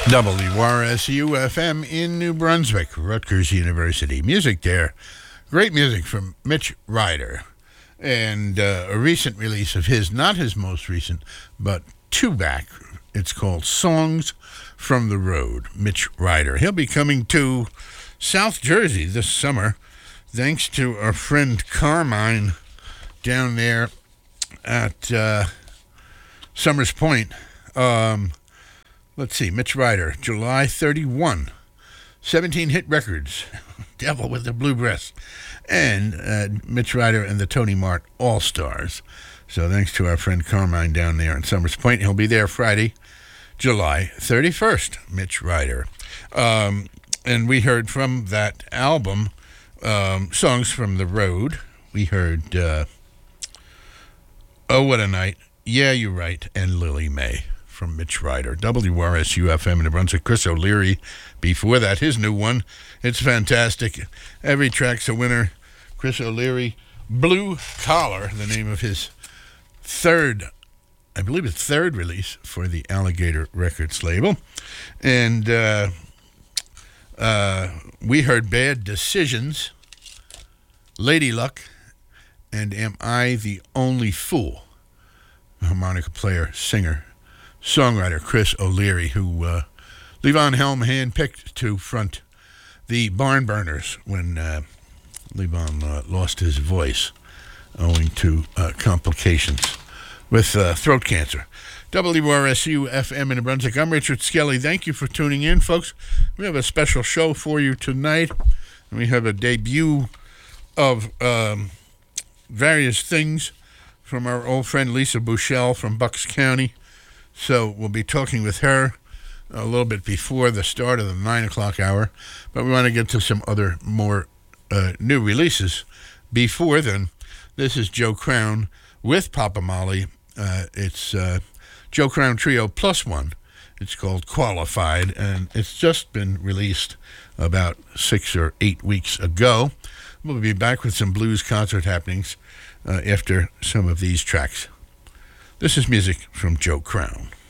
WRSU-FM in New Brunswick, Rutgers University. Music there. Great music from Mitch Ryder. And a recent release of his, not his most recent, but two back. It's called Songs from the Road, Mitch Ryder. He'll be coming to South Jersey this summer, thanks to our friend Carmine down there at Summers Point. Let's see, Mitch Ryder, July 31, 17 hit records, Devil with the Blue Breast, and Mitch Ryder and the Tony Mart All-Stars. So thanks to our friend Carmine down there in Summers Point. He'll be there Friday, July 31st, Mitch Ryder. And we heard from that album, Songs from the Road. We heard Oh What a Night, Yeah, You're Right, and Lily May. From Mitch Ryder, WRSU-FM in New Brunswick. Chris O'Leary, before that, his new one. It's fantastic. Every track's a winner. Chris O'Leary, Blue Collar, the name of his third release for the Alligator Records label. And we heard Bad Decisions, Lady Luck, and Am I the Only Fool? Harmonica player, singer, songwriter Chris O'Leary, who Levon Helm handpicked to front the Barn Burners when Levon lost his voice owing to complications with throat cancer. WRSU-FM in New Brunswick. I'm Richard Skelly. Thank you for tuning in, folks. We have a special show for you tonight. We have a debut of various things from our old friend Lisa Bushell from Bucks County. So we'll be talking with her a little bit before the start of the 9 o'clock hour, but we want to get to some other more new releases. Before then, this is Joe Crown with Papa Molly. It's Joe Crown Trio Plus One. It's called Qualified, and it's just been released about 6 or 8 weeks ago. We'll be back with some blues concert happenings after some of these tracks. This is music from Joe Crown.